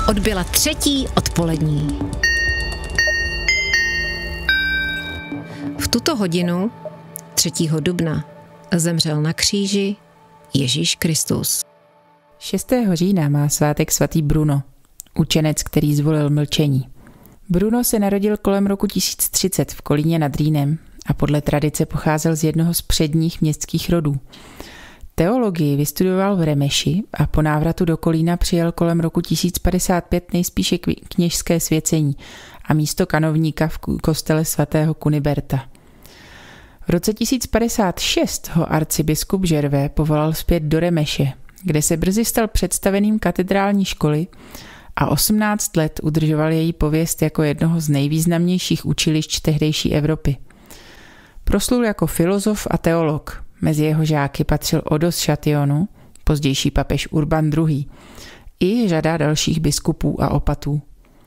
Odbyla 3. odpolední. V tuto hodinu 3. dubna zemřel na kříži Ježíš Kristus. 6. října má svátek svatý Bruno, učenec, který zvolil mlčení. Bruno se narodil kolem roku 1030 v Kolíně nad Rýnem a podle tradice pocházel z jednoho z předních městských rodů. Teologii vystudoval v Remeši a po návratu do Kolína přijal kolem roku 1055 nejspíše kněžské svěcení a místo kanovníka v kostele svatého Kuniberta. V roce 1056 ho arcibiskup Žervé povolal zpět do Remeše, kde se brzy stal představeným katedrální školy a 18 let udržoval její pověst jako jednoho z nejvýznamnějších učilišť tehdejší Evropy. Proslul jako filozof a teolog. Mezi jeho žáky patřil Odo z Châtillonu, pozdější papež Urban II. I řada dalších biskupů a opatů.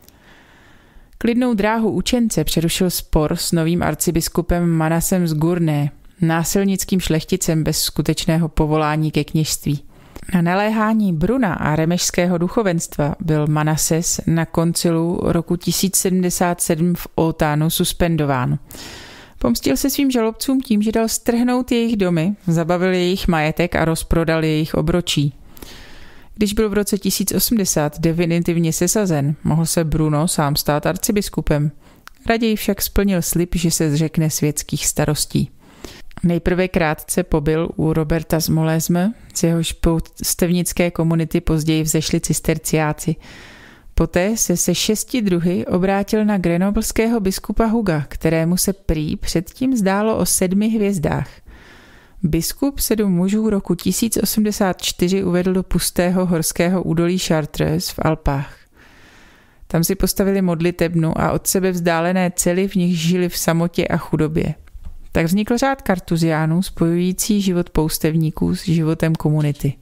Klidnou dráhu učence přerušil spor s novým arcibiskupem Manasem z Gournay, násilnickým šlechticem bez skutečného povolání ke kněžství. Na naléhání Bruna a remešského duchovenstva byl Manases na koncilu roku 1077 v Oltánu suspendován. Pomstil se svým žalobcům tím, že dal strhnout jejich domy, zabavil jejich majetek a rozprodal jejich obročí. Když byl v roce 1080 definitivně sesazen, mohl se Bruno sám stát arcibiskupem. Raději však splnil slib, že se zřekne světských starostí. Nejprve krátce pobyl u Roberta z Molesme, z jehož poustevnické komunity později vzešli cisterciáci. Poté se 6 druhy obrátil na grenoblského biskupa Huga, kterému se prý předtím zdálo o 7 hvězdách. Biskup 7 mužů roku 1084 uvedl do pustého horského údolí Chartres v Alpách. Tam si postavili modlitebnu a od sebe vzdálené cely, v nich žili v samotě a chudobě. Tak vznikl řád kartuziánů spojující život poustevníků s životem komunity.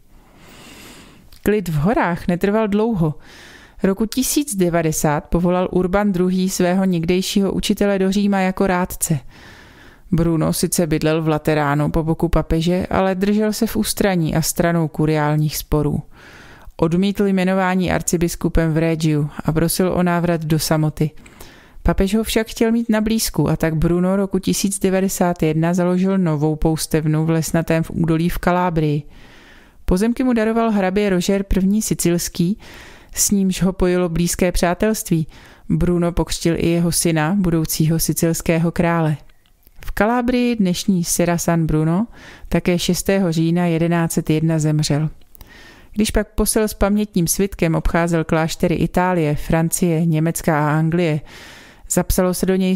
Klid v horách netrval dlouho. Roku 1090 povolal Urban II. Svého někdejšího učitele do Říma jako rádce. Bruno sice bydlel v Lateránu po boku papeže, ale držel se v ústraní a stranou kuriálních sporů. Odmítl jmenování arcibiskupem v Régiu a prosil o návrat do samoty. Papež ho však chtěl mít na blízku a tak Bruno roku 1091 založil novou poustevnu v lesnatém v údolí v Kalábrii. Pozemky mu daroval hrabě Roger I. Sicilský, s nímž ho pojilo blízké přátelství. Bruno pokřtil i jeho syna, budoucího sicilského krále. V Kalábrii dnešní Serra San Bruno také 6. října 1101 zemřel. Když pak posel s pamětním svitkem obcházel kláštery Itálie, Francie, Německa a Anglie, zapsalo se do něj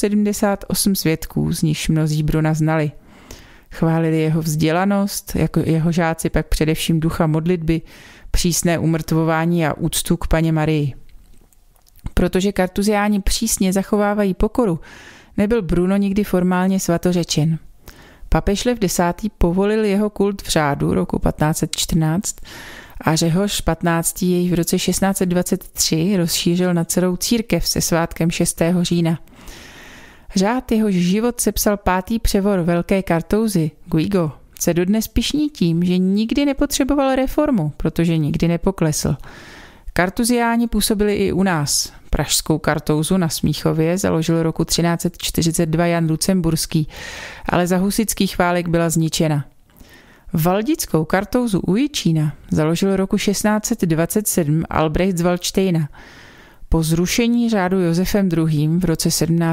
178 svědků, z nichž mnozí Bruna znali. Chválili jeho vzdělanost, jako jeho žáci pak především ducha modlitby, přísné umrtvování a úctu k Panně Marii. Protože kartuziáni přísně zachovávají pokoru, nebyl Bruno nikdy formálně svatořečen. Papež Lev X. povolil jeho kult v řádu roku 1514 a Řehoř 15. jej v roce 1623 rozšířil na celou církev se svátkem 6. října. Řád, jehož život sepsal 5. převor Velké Kartouzy, Guigo, se dodnes pyšní tím, že nikdy nepotřeboval reformu, protože nikdy nepoklesl. Kartuziáni působili i u nás. Pražskou Kartouzu na Smíchově založil roku 1342 Jan Lucemburský, ale za husitských válek byla zničena. Valdickou Kartouzu u Jičína založil roku 1627 Albrecht z Valdštejna. Po zrušení řádu Josefem II. V roce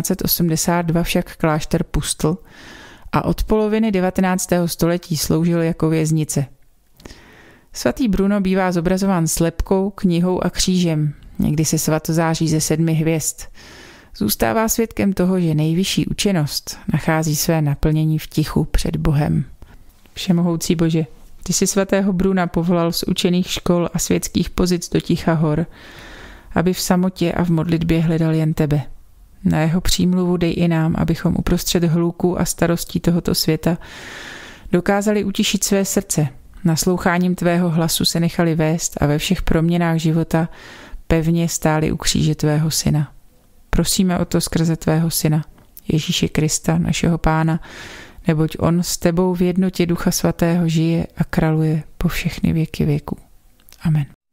1782 však klášter pustl a od poloviny 19. století sloužil jako věznice. Svatý Bruno bývá zobrazován s lebkou, knihou a křížem. Někdy se svatozáří ze 7 hvězd. Zůstává svědkem toho, že nejvyšší učenost nachází své naplnění v tichu před Bohem. Všemohoucí Bože, ty jsi svatého Bruna povolal z učených škol a světských pozic do ticha hor, aby v samotě a v modlitbě hledal jen tebe. Na jeho přímluvu dej i nám, abychom uprostřed hluku a starostí tohoto světa dokázali utišit své srdce. Nasloucháním tvého hlasu se nechali vést a ve všech proměnách života pevně stáli u kříže tvého syna. Prosíme o to skrze tvého syna, Ježíše Krista, našeho Pána, neboť on s tebou v jednotě Ducha Svatého žije a králuje po všechny věky věků. Amen.